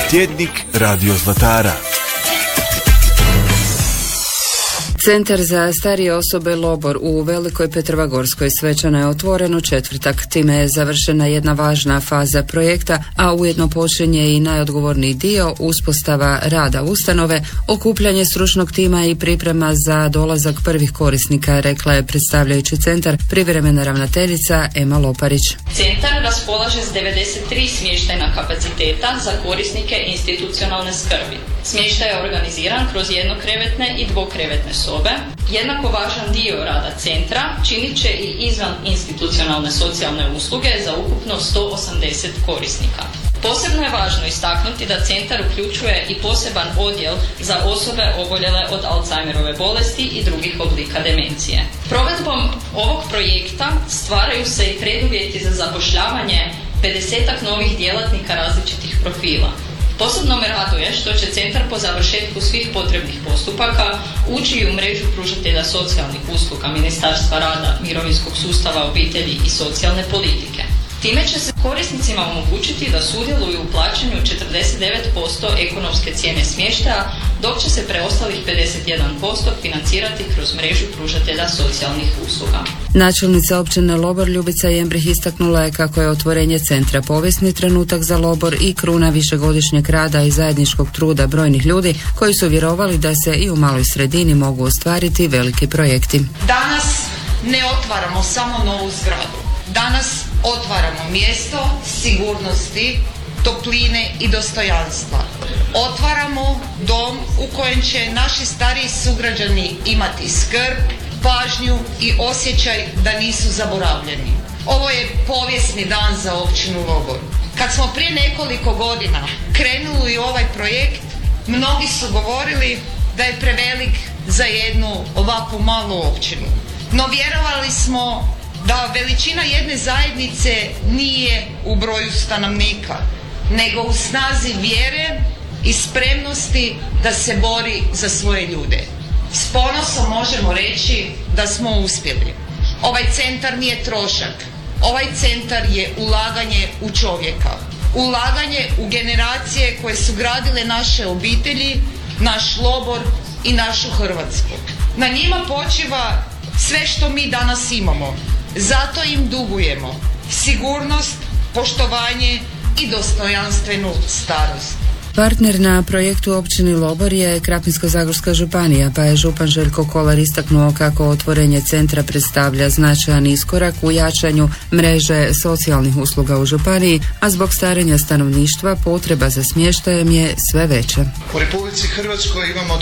Tjednik Radio Zlatara. Centar za starije osobe Lobor u Velikoj Petrovagodskoj svečano je otvoren u četvrtak. Time je završena jedna važna faza projekta, a ujedno počinje i najodgovorniji dio, uspostava rada ustanove, okupljanje stručnog tima i priprema za dolazak prvih korisnika, rekla je predstavljajući centar privremena ravnateljica Ema Loparić. Centar raspolaže s 93 smještajna kapaciteta za korisnike institucionalne skrbi. Smještaj je organiziran kroz jednokrevetne i dvokrevetne sobe. Jednako važan dio rada centra činit će i izvan institucionalne socijalne usluge za ukupno 180 korisnika. Posebno je važno istaknuti da centar uključuje i poseban odjel za osobe oboljele od Alzheimerove bolesti i drugih oblika demencije. Provedbom ovog projekta stvaraju se i preduvjeti za zapošljavanje 50-ak novih djelatnika različitih profila. Posebno me raduje što će centar po završetku svih potrebnih postupaka ući u mrežu pružatelja socijalnih usluga Ministarstva rada, mirovinskog sustava, obitelji i socijalne politike. Time će se korisnicima omogućiti da sudjeluju u plaćanju 49% ekonomske cijene smještaja, dok će se preostalih 51% financirati kroz mrežu pružatelja socijalnih usluga. Načelnica općine Lobor Ljubica Jembrih istaknula je kako je otvorenje centra povijesni trenutak za Lobor i kruna višegodišnjeg rada i zajedničkog truda brojnih ljudi koji su vjerovali da se i u maloj sredini mogu ostvariti veliki projekti. Danas ne otvaramo samo novu zgradu. Danas otvaramo mjesto sigurnosti, topline i dostojanstva. Otvaramo dom u kojem će naši stariji sugrađani imati skrb, pažnju i osjećaj da nisu zaboravljeni. Ovo je povijesni dan za općinu Lobor. Kad smo prije nekoliko godina krenuli u ovaj projekt, mnogi su govorili da je prevelik za jednu ovakvu malu općinu. No vjerovali smo da veličina jedne zajednice nije u broju stanovnika, nego u snazi vjere i spremnosti da se bori za svoje ljude. S ponosom možemo reći da smo uspjeli. Ovaj centar nije trošak. Ovaj centar je ulaganje u čovjeka. Ulaganje u generacije koje su gradile naše obitelji, naš Lobor i našu Hrvatsku. Na njima počiva sve što mi danas imamo. Zato im dugujemo sigurnost, poštovanje i dostojanstvenu starost. Partner na projektu općini Lobor je Krapinsko-zagorska županija, pa je župan Željko Kolar istaknuo kako otvorenje centra predstavlja značajan iskorak u jačanju mreže socijalnih usluga u županiji, a zbog starenja stanovništva potreba za smještajem je sve veća. U Republici Hrvatskoj imamo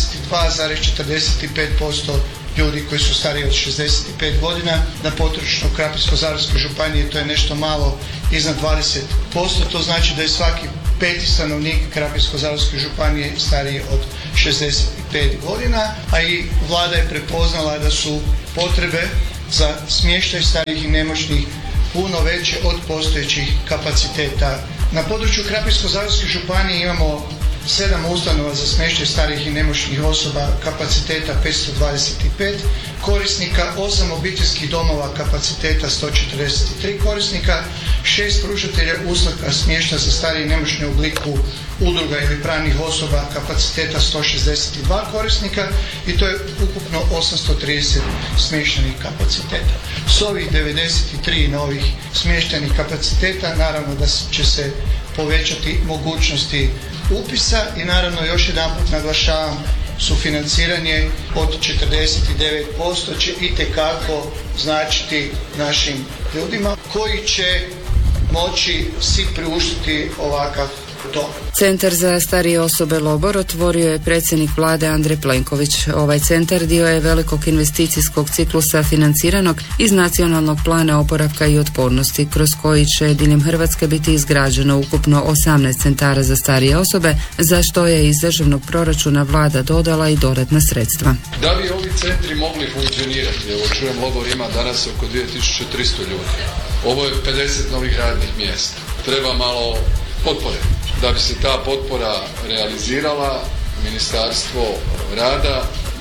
22,45% ljudi koji su stariji od 65 godina. Na području Krapinsko-zagorske županije to je nešto malo iznad 20%. To znači da je svaki peti stanovnik Krapinsko-zagorske županije stariji od 65 godina, a i vlada je prepoznala da su potrebe za smještaj starijih i nemoćnih puno veće od postojećih kapaciteta. Na području Krapinsko-zagorske županije imamo 7 ustanova za smještaj starijih i nemoćnih osoba kapaciteta 525 korisnika, 8 obiteljskih domova kapaciteta 143 korisnika, 6 pružatelja usluga smještaja za starije i nemoćne u obliku udruga ili pravnih osoba kapaciteta 162 korisnika i to je ukupno 830 smještajnih kapaciteta. S ovih 93 novih smještajnih kapaciteta naravno da će se povećati mogućnosti upisa i naravno još jedanput naglašavam sufinanciranje od 49% će itekako značiti našim ljudima koji će moći si priuštiti ovakav dom. Centar za starije osobe Lobor otvorio je predsjednik vlade Andrej Plenković. Ovaj centar dio je velikog investicijskog ciklusa financiranog iz Nacionalnog plana oporavka i otpornosti, kroz koji će diljem Hrvatske biti izgrađeno ukupno 18 centara za starije osobe, za što je iz državnog proračuna vlada dodala i dodatna sredstva. Da bi ovi centri mogli funkcionirati, evo čujem Lobor ima danas oko 2300 ljudi. Ovo je 50 novih radnih mjesta. Treba malo potpore. Da bi se ta potpora realizirala, Ministarstvo rada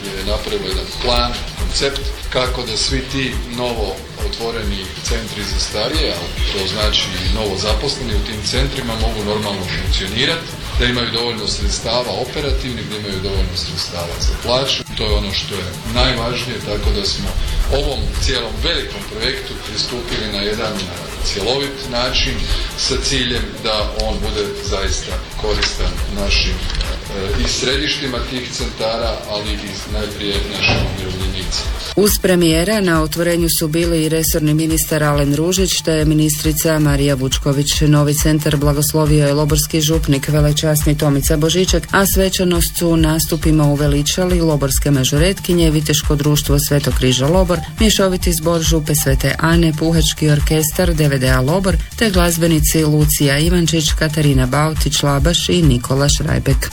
je napravilo jedan plan, koncept kako da svi ti novo otvoreni centri za starije, a to znači novo zaposleni u tim centrima mogu normalno funkcionirati, da imaju dovoljno sredstava operativnih, da imaju dovoljno sredstava za plaću. To je ono što je najvažnije, tako da smo ovom cijelom velikom projektu pristupili na jedan cjelovit način sa ciljem da on bude zaista koristan našim i središtima tih centara, ali i najprije našim umirovljenicima. Uz premijera na otvorenju su bili i resorni ministar Alen Ružić te ministrica Marija Vučković. Novi centar blagoslovio je loborski župnik velečasni Tomica Božiček, a svečanost su nastupima uveličali loborske mažoretkinje, Viteško društvo Svetog križa Lobor, mješoviti zbor župe Svete Ane, puhački orkestar DVDA Lobor te glazbenici Lucija Ivančić, Katarina Bautić Labaš i Nikola Šrajbek.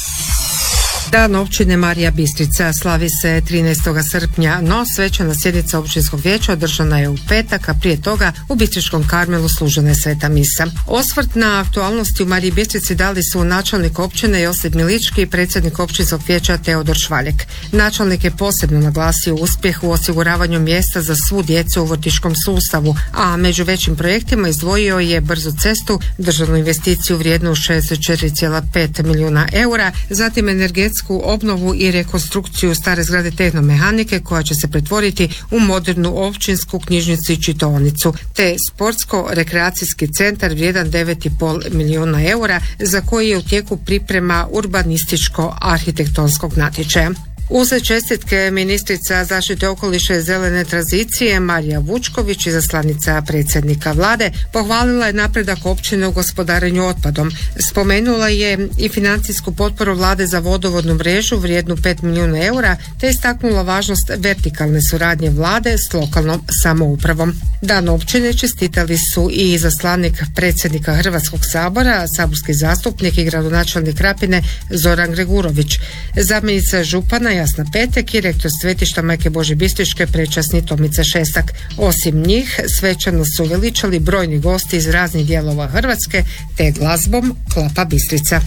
Dan općine Marija Bistrica slavi se 13. srpnja, no svečana sjednica općinskog vijeća održana je u petak, a prije toga u Bistričkom Karmelu služena je sveta misa. Osvrt na aktualnosti u Mariji Bistrici dali su načelnik općine Josip Milički i predsjednik općinskog vijeća Teodor Švaljek. Načelnik je posebno naglasio uspjeh u osiguravanju mjesta za svu djecu u vrtićkom sustavu, a među većim projektima izdvojio je brzu cestu, državnu investiciju vrijednu 64,5 milijuna eura, zatim energetsku obnovu i rekonstrukciju stare zgrade tehnomehanike koja će se pretvoriti u modernu općinsku knjižnicu i čitaonicu, te sportsko-rekreacijski centar vrijedan 9,5 milijuna eura za koji je u tijeku priprema urbanističko-arhitektonskog natječaja. Uz čestitke ministrica zaštite okoliša i zelene tranzicije Marija Vučković, izaslanica predsjednika vlade, pohvalila je napredak općine u gospodarenju otpadom. Spomenula je i financijsku potporu vlade za vodovodnu mrežu vrijednu 5 milijuna eura, te istaknula važnost vertikalne suradnje vlade s lokalnom samoupravom. Dan općine čestitali su i izaslanik predsjednika Hrvatskog sabora, saborski zastupnik i gradonačelnik Krapine Zoran Gregurović, zamjenica župana Jasna Petek i rektor svetišta Majke Božje Bistričke prečasni Tomica Šestak. Osim njih svečano su veličali brojni gosti iz raznih dijelova Hrvatske te glazbom Klapa Bistrica.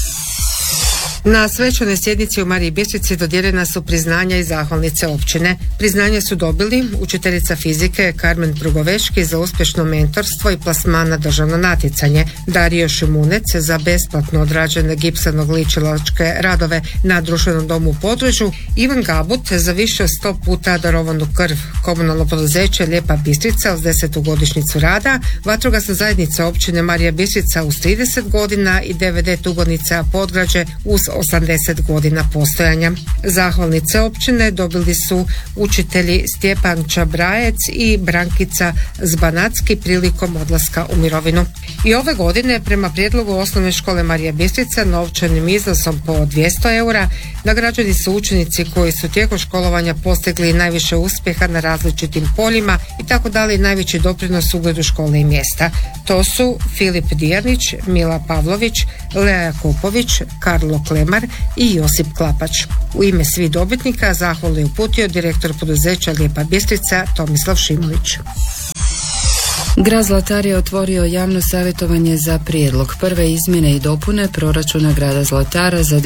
Na svečanoj sjednici u Mariji Bistrici dodijeljena su priznanja i zahvalnice općine. Priznanja su dobili učiteljica fizike Karmen Prugoveški za uspješno mentorstvo i plasman na državno natjecanje, Dario Šimunec za besplatno odrađene gipsano-gličilačke radove na društvenom domu u Podružju, Ivan Gabut za više od 100 puta darovanu krv, komunalno poduzeće Lijepa Bistrica uz 10. godišnjicu rada, vatrogasna zajednica općine Marija Bistrica uz 30 godina i DVD Tugonica Podgrađe uz 80 godina postojanja. Zahvalnice općine dobili su učitelji Stjepan Čabrajec i Brankica Zbanacki prilikom odlaska u mirovinu. I ove godine prema prijedlogu osnovne škole Marija Bistrica novčanim iznosom po 200 eura nagrađeni su učenici koji su tijekom školovanja postigli najviše uspjeha na različitim poljima i tako dali najveći doprinos ugledu škole i mjesta. To su Filip Dijanić, Mila Pavlović, Lea Jakupović, Karlo Klemar i Josip Klapač. U ime svih dobitnika zahvalu je uputio direktor poduzeća Lijepa Bistrica Tomislav Šimović. Grad Zlatar je otvorio javno savjetovanje za prijedlog prve izmjene i dopune proračuna grada Zlatara za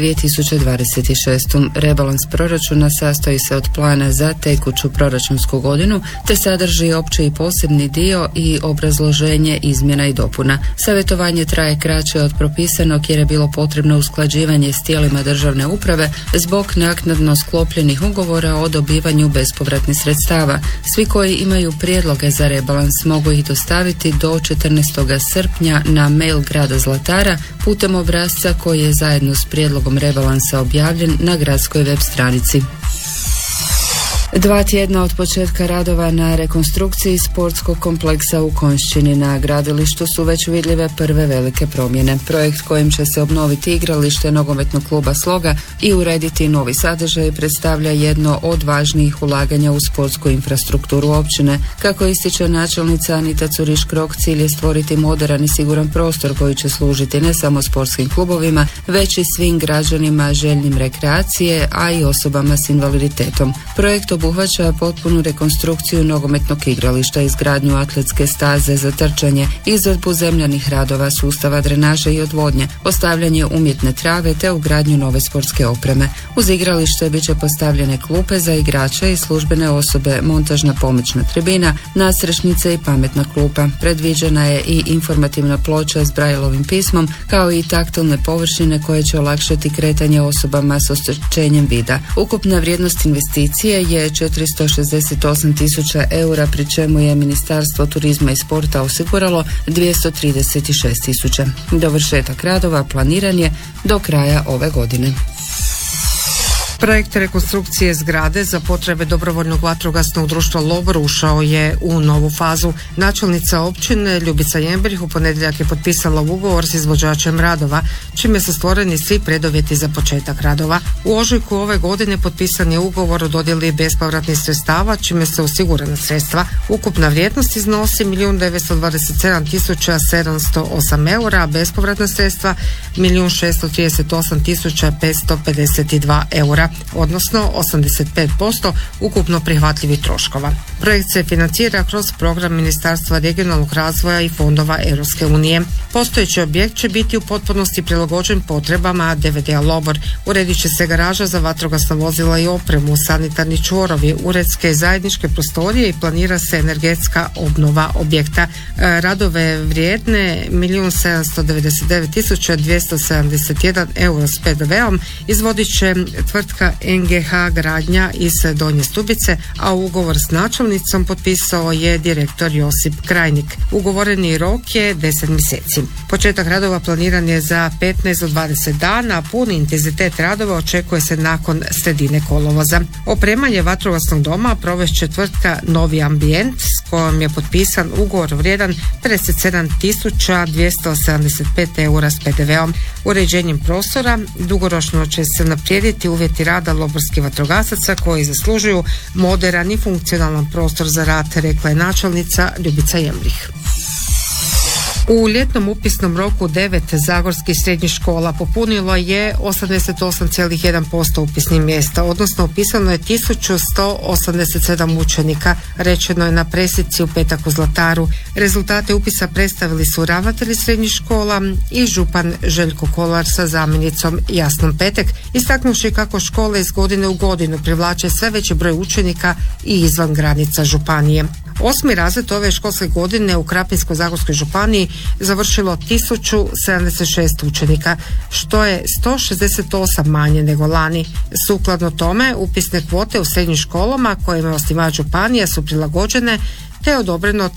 2026. Rebalans proračuna sastoji se od plana za tekuću proračunsku godinu te sadrži opći i posebni dio i obrazloženje izmjena i dopuna. Savjetovanje traje kraće od propisanog jer je bilo potrebno usklađivanje s tijelima državne uprave zbog naknadno sklopljenih ugovora o dobivanju bespovratnih sredstava. Svi koji imaju prijedloge za rebalans mogu ih dostaviti do 14. srpnja na mail grada Zlatara putem obrasca koji je zajedno s prijedlogom rebalansa objavljen na gradskoj web stranici. 2 tjedna od početka radova na rekonstrukciji sportskog kompleksa u Konjšćini na gradilištu su već vidljive prve velike promjene. Projekt kojim će se obnoviti igralište nogometnog kluba Sloga i urediti novi sadržaj predstavlja jedno od važnijih ulaganja u sportsku infrastrukturu općine. Kako ističe načelnica Anita Curiš-Krok, cilj je stvoriti moderan i siguran prostor koji će služiti ne samo sportskim klubovima, već i svim građanima željnim rekreacije, a i osobama s invaliditetom. Projekt obuhvaća potpunu rekonstrukciju nogometnog igrališta, izgradnju atletske staze za trčanje, izvedbu zemljanih radova, sustava drenaže i odvodnje, postavljanje umjetne trave te ugradnju nove sportske opreme. Uz igralište bit će postavljene klupe za igrače i službene osobe, montažna pomoćna tribina, nadstrešnice i pametna klupa. Predviđena je i informativna ploča s Braillovim pismom, kao i taktilne površine koje će olakšati kretanje osobama s oštećenjem vida. Ukupna vrijednost investicije je 468.000 eura, pri čemu je Ministarstvo turizma i sporta osiguralo 236.000. Dovršetak radova planiran je do kraja ove godine. Projekt rekonstrukcije zgrade za potrebe dobrovoljnog vatrogasnog društva Lobor ušao je u novu fazu. Načelnica općine Ljubica Jembrih u ponedjeljak je potpisala ugovor s izvođačem radova, čime su stvoreni svi preduvjeti za početak radova. U ožujku ove godine potpisan je ugovor o dodjeli bespovratnih sredstava, čime su osigurana sredstva. Ukupna vrijednost iznosi 1.927.708 eura, a bespovratna sredstva 1.638.552 eura, odnosno 85% ukupno prihvatljivih troškova. Projekt se financira kroz program Ministarstva regionalnog razvoja i fondova Europske unije. Postojeći objekt će biti u potpunosti prilagođen potrebama DVD-a Lobor. Uredit će se garaža za vatrogasna vozila i opremu, sanitarni čvorovi, uredske zajedničke prostorije i planira se energetska obnova objekta. Radove vrijedne 1.799.271 euro s PDV-om izvodit će tvrtka NGH Gradnja iz Donje Stubice, a ugovor s načelnicom potpisao je direktor Josip Krajnik. Ugovoreni rok je 10 mjeseci. Početak radova planiran je za 15 do 20 dana, a puni intenzitet radova očekuje se nakon sredine kolovoza. Opremanje vatrogasnog doma provest će tvrtka Novi Ambijent, s kojom je potpisan ugovor vrijedan 57.275 eura s PDV-om. Uređenjem prostora dugoročno će se unaprijediti uvjeti rada loborskih vatrogasaca koji zaslužuju moderan i funkcionalan prostor za rad, rekla je načelnica Ljubica Jembrih. U ljetnom upisnom roku 9 zagorskih srednjih škola popunilo je 88,1% upisnih mjesta, odnosno upisano je 1187 učenika, rečeno je na presici u petak u Zlataru. Rezultate upisa predstavili su ravnatelji srednjih škola i župan Željko Kolar sa zamjenicom Jasnom Petek, istaknuši kako škole iz godine u godinu privlače sve veći broj učenika i izvan granica županije. 8. razred ove školske godine u Krapinsko-zagorskoj županiji završilo 1076 učenika, što je 168 manje nego lani. Sukladno tome, upisne kvote u srednjim školama kojima je osnivač županija su prilagođene, te je odobreno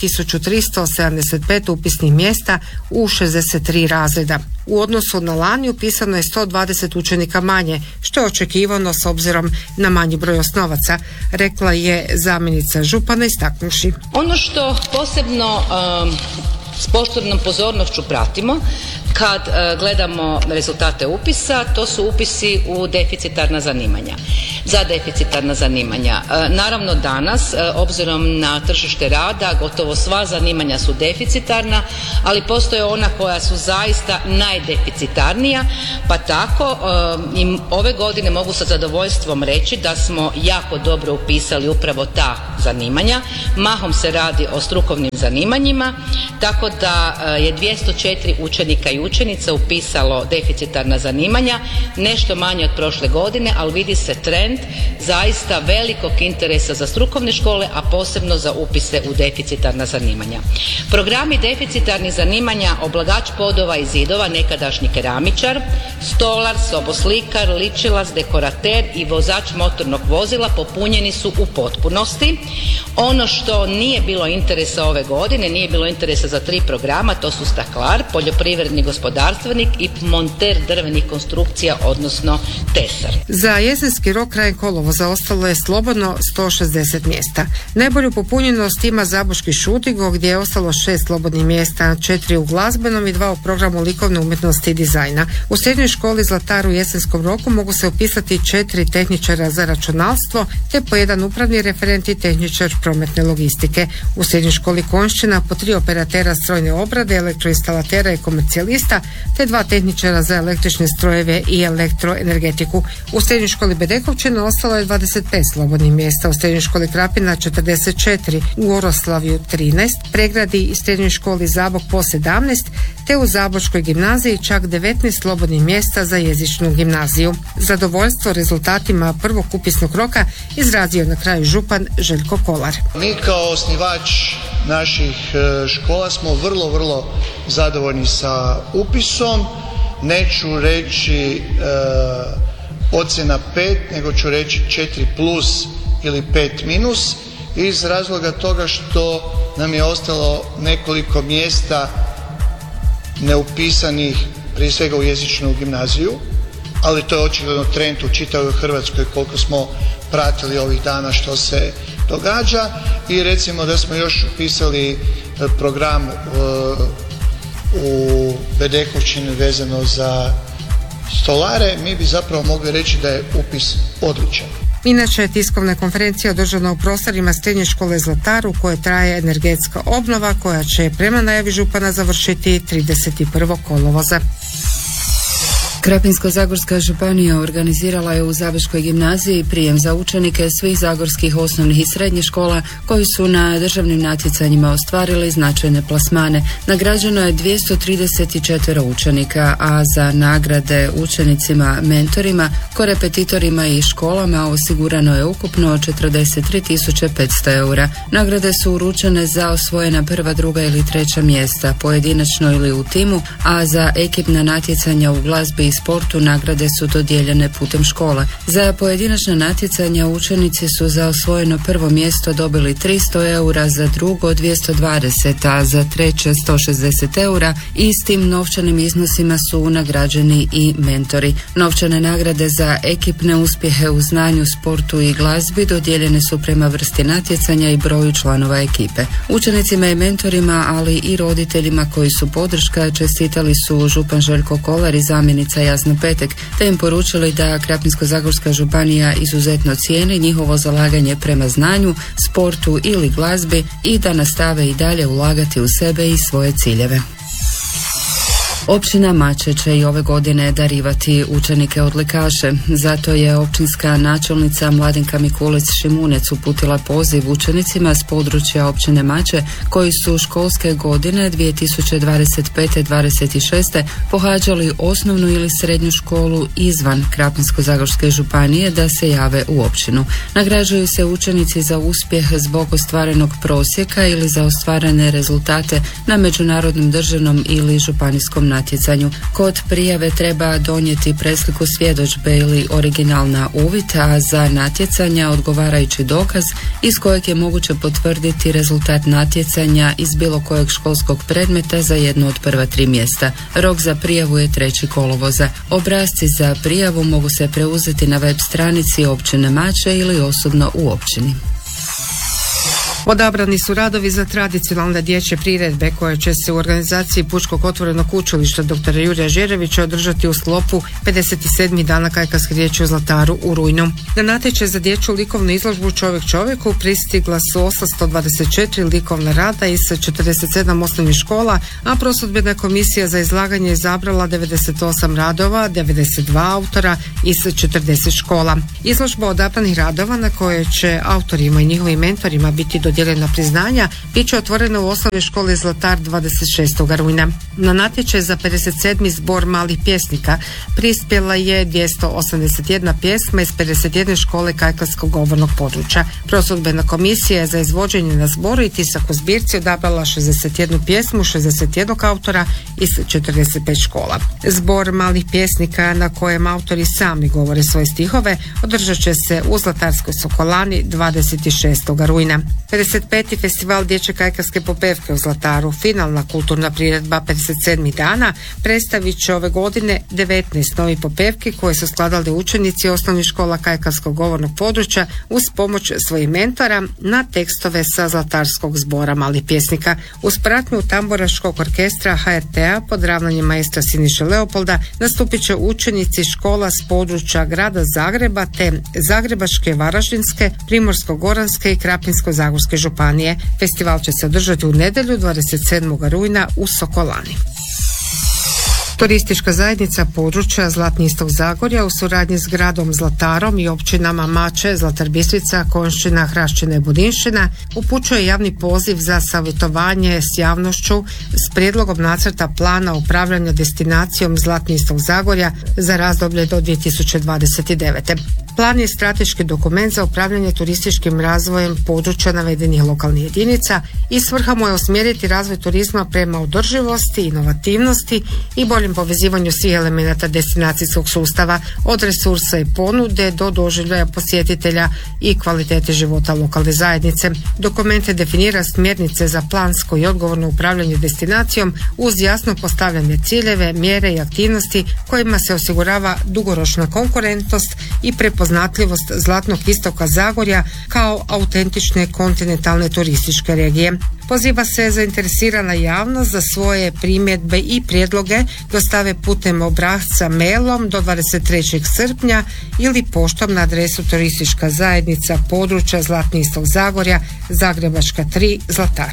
1375 upisnih mjesta u 63 razreda. U odnosu na lani upisano je 120 učenika manje, što je očekivano s obzirom na manji broj osnovaca, rekla je zamjenica župana istaknuši. Ono što posebno s posebnom pozornošću pratimo kad gledamo rezultate upisa, to su upisi u deficitarna zanimanja. Za deficitarna zanimanja. Naravno danas, obzirom na tržište rada, gotovo sva zanimanja su deficitarna, ali postoje ona koja su zaista najdeficitarnija, pa tako i ove godine mogu sa zadovoljstvom reći da smo jako dobro upisali upravo ta zanimanja. Mahom se radi o strukovnim zanimanjima, tako da je 204 učenika i učenica upisalo deficitarna zanimanja, nešto manje od prošle godine, ali vidi se trend zaista velikog interesa za strukovne škole, a posebno za upise u deficitarna zanimanja. Programi deficitarnih zanimanja oblagač podova i zidova, nekadašnji keramičar, stolar, soboslikar, ličilac, dekorater i vozač motornog vozila popunjeni su u potpunosti. Ono što nije bilo interesa ove godine, nije bilo interesa za 3 programa, to su staklar, poljoprivredni gospodarstvenik i monter drvenih konstrukcija, odnosno tesar. Za jesenski rok krajem kolovoza ostalo je slobodno 160 mjesta. Najbolju popunjenost ima Zaboški Šutigo gdje je ostalo 6 slobodnih mjesta, 4 u glazbenom i 2 u programu likovne umjetnosti i dizajna. U srednjoj školi Zlatar u jesenskom roku mogu se upisati 4 tehničara za računalstvo te po 1 upravni referent i tehničar prometne logistike. U srednjoj školi Konjšćina po 3 operatera strojne obrade, elektroinstalatera i komercijalista te 2 tehničara za električne strojeve i elektroenergetiku. U srednjoj školi Bedekovčina Općina ostalo je 25 slobodnih mjesta, u srednjoj školi Krapina 44, u Oroslavju 13, Pregradi i srednjoj školi Zabok po 17, te u Zabočkoj gimnaziji čak 19 slobodnih mjesta za jezičnu gimnaziju. Zadovoljstvo rezultatima prvog upisnog roka izrazio na kraju župan Željko Kolar. Mi kao osnivač naših škola smo vrlo zadovoljni sa upisom. Neću reći ocjena 5, nego ću reći 4+ ili 5- iz razloga toga što nam je ostalo nekoliko mjesta neupisanih, prije svega u jezičnu gimnaziju, ali to je očigledno trend u čitavoj Hrvatskoj koliko smo pratili ovih dana što se događa. I recimo da smo još upisali program u Bedekovčini vezano za stolare, mi bi zapravo mogli reći da je upis odličan. Inače, tiskovna konferencija održana u prostorima srednje škole Zlatar u kojoj traje energetska obnova koja će prema najavi župana završiti 31. kolovoza. Krapinsko-zagorska županija organizirala je u Zabočkoj gimnaziji prijem za učenike svih zagorskih osnovnih i srednjih škola koji su na državnim natjecanjima ostvarili značajne plasmane. Nagrađeno je 234 učenika, a za nagrade učenicima, mentorima, korepetitorima i školama osigurano je ukupno 43.500 eura. Nagrade su uručene za osvojena prva, druga ili treća mjesta, pojedinačno ili u timu, a za ekipna natjecanja u glazbi i sportu nagrade su dodijeljene putem škola. Za pojedinačna natjecanja učenici su za osvojeno prvo mjesto dobili 300 eura, za drugo 220, a za treće 160 eura i s tim novčanim iznosima su nagrađeni i mentori. Novčane nagrade za ekipne uspjehe u znanju, sportu i glazbi dodijeljene su prema vrsti natjecanja i broju članova ekipe. Učenicima i mentorima, ali i roditeljima koji su podrška, čestitali su župan Željko Kolar i zamjenica Jasna Petek, te im poručili da Krapinsko-zagorska županija izuzetno cijeni njihovo zalaganje prema znanju, sportu ili glazbi i da nastave i dalje ulagati u sebe i svoje ciljeve. Općina Mače će i ove godine darivati učenike odlikaše. Zato je općinska načelnica Mladenka Mikulić-Šimunec uputila poziv učenicima s područja općine Mače koji su školske godine 2025-26 pohađali osnovnu ili srednju školu izvan Krapinsko-zagorske županije da se jave u općinu. Nagrađuju se učenici za uspjeh zbog ostvarenog prosjeka ili za ostvarene rezultate na međunarodnom, državnom ili županijskom natjecanju. Kod prijave treba donijeti presliku svjedodžbe ili original na uvid, a za natjecanja odgovarajući dokaz iz kojeg je moguće potvrditi rezultat natjecanja iz bilo kojeg školskog predmeta za jedno od prva 3 mjesta. Rok za prijavu je 3. kolovoza. Obrasci za prijavu mogu se preuzeti na web stranici općine Mače ili osobno u općini. Odabrani su radovi za tradicionalne dječje priredbe koje će se u organizaciji Pučkog otvorenog učilišta dr. Jurija Žerevića održati u sklopu 57. dana kajkavske riječi u Zlataru u rujnu. Na natječaj za dječju likovnu izložbu Čovjek čovjeku pristigla su 824 likovna rada iz 47 osnovnih škola, a prosudbena komisija za izlaganje izabrala 98 radova, 92 autora iz 40 škola. Izložba odabranih radova na koje će autorima i njihovim mentorima biti dodijeljena priznanja bit će otvorena u osnovnoj školi Zlatar 26. rujna. Na natječaj za 57. zbor malih pjesnika prispjela je 281 pjesma iz 51 škole kajkavskog govornog područja. Prosudbena komisija je za izvođenje na zboru i tisak u zbirci odabrala 61 pjesmu 61 autora iz 45 škola. Zbor malih pjesnika na kojem autori sami govore svoje stihove održat će se u Zlatarskoj Sokolani 26. rujna. 55. festival dječje kajkavske popevke u Zlataru, finalna kulturna priredba 57. dana, predstavit će ove godine 19 novih popevki koje su skladali učenici osnovnih škola kajkavskog govornog područja uz pomoć svojih mentora na tekstove sa Zlatarskog zbora malih pjesnika. Uz pratnju tamburaškog orkestra HRT-a pod ravnanjem maestra Siniše Leopolda nastupit će učenici škola s područja grada Zagreba te Zagrebačke, Varaždinske, Primorsko-goranske i Krapinsko-zagorske županije. Festival će se održati u nedjelju 27. rujna u Sokolani. Turistička zajednica područja Zlatni istok Zagorja u suradnji s gradom Zlatarom i općinama Mače, Zlatar Bistrica, Konjšćina, Hrašćina i Budinšćina upućuje javni poziv za savjetovanje s javnošću s prijedlogom nacrta plana upravljanja destinacijom Zlatni istok Zagorja za razdoblje do 2029. Plan je strateški dokument za upravljanje turističkim razvojem područja navedenih lokalnih jedinica i svrha mu je usmjeriti razvoj turizma prema održivosti, inovativnosti i boljem povezivanju svih elemenata destinacijskog sustava, od resursa i ponude do doživljaja posjetitelja i kvalitete života lokalne zajednice. Dokument definira smjernice za plansko i odgovorno upravljanje destinacijom uz jasno postavljanje ciljeve, mjere i aktivnosti kojima se osigurava dugoročna konkurentnost i prepoznatljivost Zlatnog istoka Zagorja kao autentične kontinentalne turističke regije. Poziva se zainteresirana javnost za svoje primjedbe i prijedloge dostave putem obrasca mailom do 23. srpnja ili poštom na adresu Turistička zajednica područja Zlatni istok Zagorja, Zagrebačka 3, Zlatar.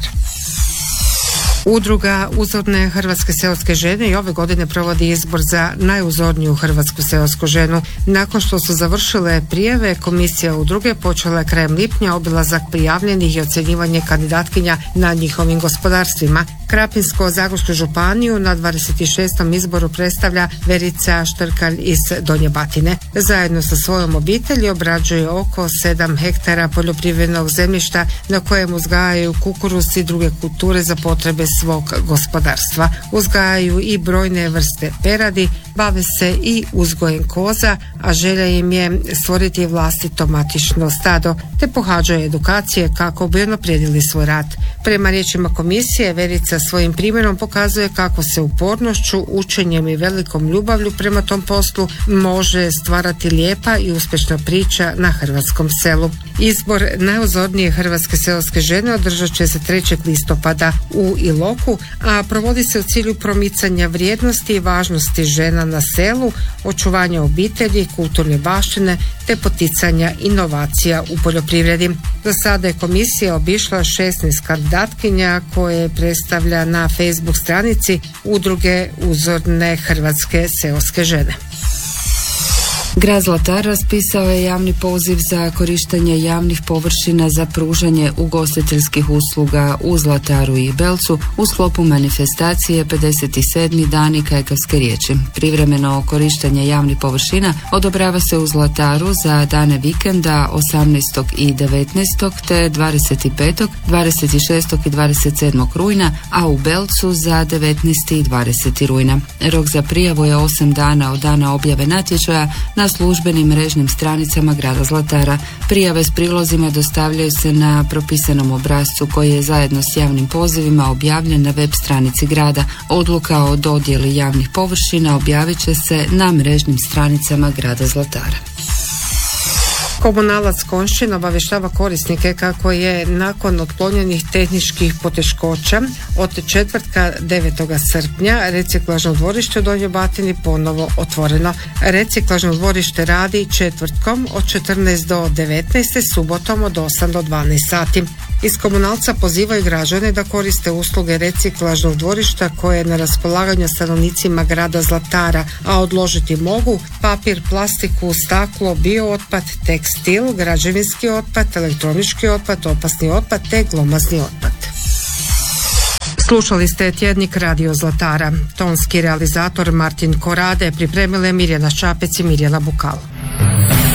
Udruga Uzorne hrvatske seoske žene i ove godine provodi izbor za najuzorniju hrvatsku seosku ženu. Nakon što su završile prijave, komisija udruge počela je krajem lipnja obilazak prijavljenih i ocjenjivanje kandidatkinja na njihovim gospodarstvima. Krapinsko-zagorsku županiju na 26. izboru predstavlja Verica Štrkalj iz Donje Batine. Zajedno sa svojom obitelji obrađuje oko 7 hektara poljoprivrednog zemljišta na kojem uzgajaju kukuruz i druge kulture za potrebe svog gospodarstva. Uzgajaju i brojne vrste peradi, bave se i uzgojem koza, a želja im je stvoriti vlastito matično stado, te pohađaju edukacije kako bi unaprijedili svoj rad. Prema riječima komisije, Verica svojim primjerom pokazuje kako se upornošću, učenjem i velikom ljubavlju prema tom poslu može stvarati lijepa i uspješna priča na hrvatskom selu. Izbor najuzornije hrvatske seoske žene održat će se 3. listopada u Iloku, a provodi se u cilju promicanja vrijednosti i važnosti žena na selu, očuvanja obitelji, kulturne baštine te poticanja inovacija u poljoprivredi. Do sada je komisija obišla 16 kandidatkinja koje predstavlja na Facebook stranici Udruge Uzorne hrvatske seoske žene. Grad Zlatar raspisao je javni poziv za korištenje javnih površina za pružanje ugostiteljskih usluga u Zlataru i Belcu u sklopu manifestacije 57. dani kajkavske riječi. Privremeno korištenje javnih površina odobrava se u Zlataru za dane vikenda 18. i 19. te 25., 26. i 27. rujna, a u Belcu za 19. i 20. rujna. Rok za prijavu je 8 dana od dana objave natječaja na službenim mrežnim stranicama grada Zlatara. Prijave s prilozima dostavljaju se na propisanom obrascu koji je zajedno s javnim pozivima objavljen na web stranici grada. Odluka o dodjeli javnih površina objavit će se na mrežnim stranicama grada Zlatara. Komunalac Konjšćina obavještava korisnike kako je nakon otklonjenih tehničkih poteškoća od četvrtka 9. srpnja reciklažno dvorište u Donjoj Batini ponovo otvoreno. Reciklažno dvorište radi četvrtkom od 14 do 19, subotom od 8 do 12 sati. Iz komunalca pozivaju građane da koriste usluge reciklažnog dvorišta koje je na raspolaganju stanovnicima grada Zlatara, a odložiti mogu papir, plastiku, staklo, biootpad, tekstil, građevinski otpad, elektronički otpad, opasni otpad te glomazni otpad. Slušali ste tjednik Radio Zlatara. Tonski realizator Martin Korade, pripremile Mirjana Šapec i Mirjana Bukal.